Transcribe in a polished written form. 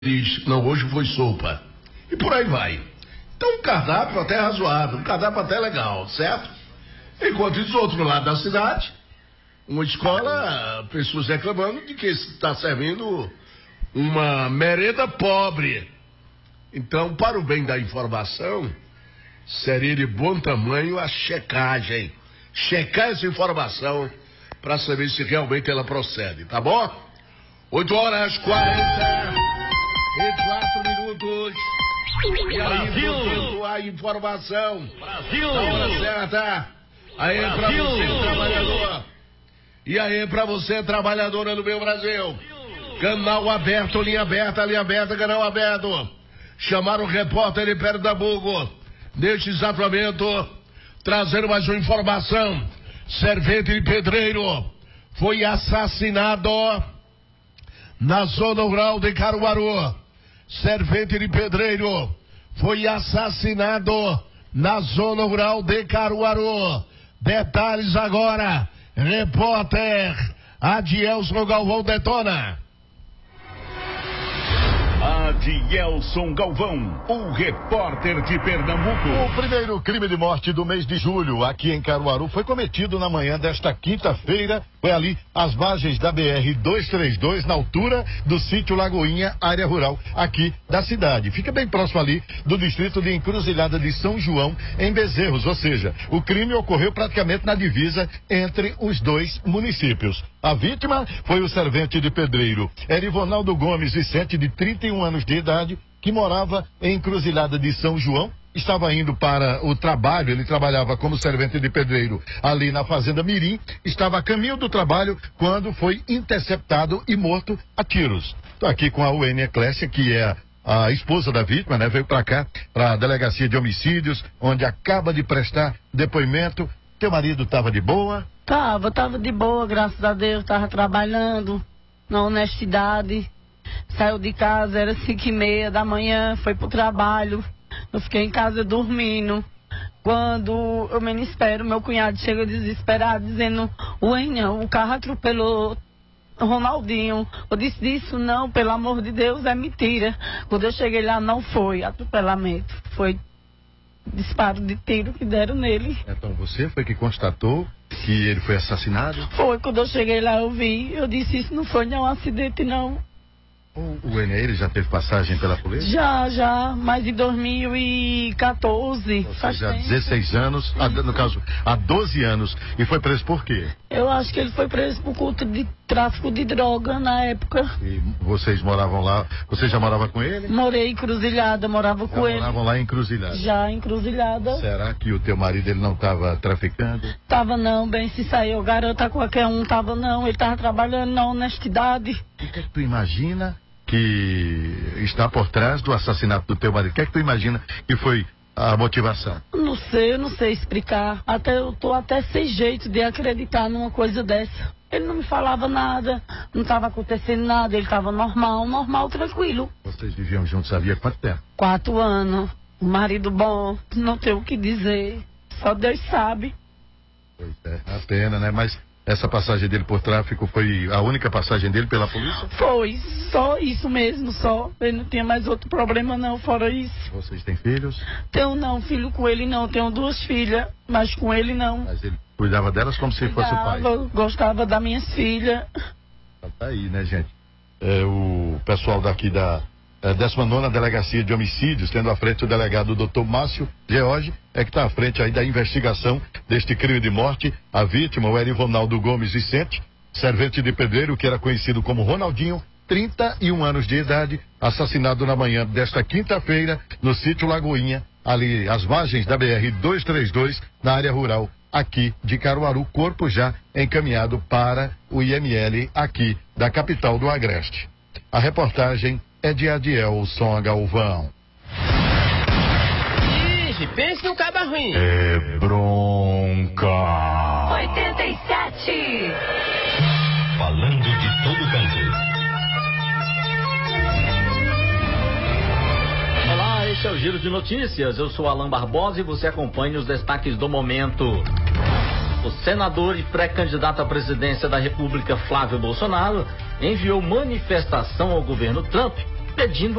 diz, não, hoje foi sopa. E por aí vai. Então um cardápio até razoável, um cardápio até legal, certo? Enquanto isso, do outro lado da cidade, uma escola, pessoas reclamando de que está servindo uma merenda pobre. Então, para o bem da informação, seria de bom tamanho a checagem. Checar essa informação para saber se realmente ela procede, tá bom? 8h44 minutos. E aí, portanto, a informação. Brasil! Na hora certa. Aí é pra você, trabalhador. E aí, pra você, trabalhadora do meu Brasil. Canal aberto, linha aberta, canal aberto. Chamaram o repórter de Pernambuco. Neste exato momento, trazendo mais uma informação. Servente de pedreiro foi assassinado na zona rural de Caruaru. Servente de pedreiro foi assassinado na zona rural de Caruaru. Detalhes agora. Repórter Adielson Galvão detona. Adielson Galvão, o repórter de Pernambuco. O primeiro crime de morte do mês de julho aqui em Caruaru foi cometido na manhã desta quinta-feira. Foi ali às margens da BR-232, na altura do sítio Lagoinha, área rural aqui da cidade. Fica bem próximo ali do distrito de Encruzilhada de São João, em Bezerros. Ou seja, o crime ocorreu praticamente na divisa entre os dois municípios. A vítima foi o servente de pedreiro Erivonaldo Gomes Vicente, de 31 anos de idade, que morava em Encruzilhada de São João. Estava indo para o trabalho, ele trabalhava como servente de pedreiro ali na Fazenda Mirim, estava a caminho do trabalho quando foi interceptado e morto a tiros. Estou aqui com a Uênia Clécia, que é a esposa da vítima, né? Veio para cá, para a Delegacia de Homicídios, onde acaba de prestar depoimento. Teu marido estava de boa? Tava de boa, graças a Deus, tava trabalhando na honestidade. Saiu de casa, era 5h30 da manhã, foi pro trabalho. Eu fiquei em casa dormindo. Quando eu menos espero, meu cunhado chega desesperado, dizendo: Uênia, o carro atropelou Ronaldinho. Eu disse: disso não, pelo amor de Deus, é mentira. Quando eu cheguei lá, não foi atropelamento, foi disparo de tiro que deram nele. Então você foi que constatou que ele foi assassinado? Foi, quando eu cheguei lá eu vi, eu disse: isso não foi nenhum acidente não. O Enéas já teve passagem pela polícia? Já, mas em 2014. Ou seja, há 16 anos, no caso, há 12 anos. E foi preso por quê? Eu acho que ele foi preso por conta de tráfico de droga na época. E vocês moravam lá, você já morava com ele? Morei em Encruzilhada, morava com ele. Moravam lá em Encruzilhada? Já em Encruzilhada. Será que o teu marido ele não estava traficando? Tava não, bem, se saiu garota qualquer um, tava não, ele tava trabalhando na honestidade. O que é que tu imagina que está por trás do assassinato do teu marido? O que é que tu imagina que foi a motivação? Não sei, eu não sei explicar. Eu tô até sem jeito de acreditar numa coisa dessa. Ele não me falava nada, não estava acontecendo nada, ele estava normal, tranquilo. Vocês viviam juntos havia quanto tempo? 4 anos. Um marido bom, não tem o que dizer. Só Deus sabe. Pois é, a pena, né? Mas essa passagem dele por tráfico foi a única passagem dele pela polícia? Foi, só isso mesmo, só. Ele não tinha mais outro problema não, fora isso. Vocês têm filhos? Tenho não, filho com ele não. Tenho 2 filhas, mas com ele não. Mas ele cuidava delas como se fosse o pai? Gostava das minhas filhas. Tá aí, né, gente? O pessoal daqui da 19ª Delegacia de Homicídios, tendo à frente o delegado Dr. Márcio George, é que está à frente aí da investigação deste crime de morte. A vítima, o Erivonaldo Gomes Vicente, servente de pedreiro, que era conhecido como Ronaldinho, 31 anos de idade, assassinado na manhã desta quinta-feira no sítio Lagoinha, ali às margens da BR-232, na área rural aqui de Caruaru. Corpo já encaminhado para o IML aqui da capital do Agreste. A reportagem é de Adielson Galvão. Ixi, pense no caba ruim. É bronca. 87. Falando de todo canto. Olá, este é o Giro de Notícias. Eu sou Alan Barbosa e você acompanha os destaques do momento. O senador e pré-candidato à presidência da República, Flávio Bolsonaro, enviou manifestação ao governo Trump impedindo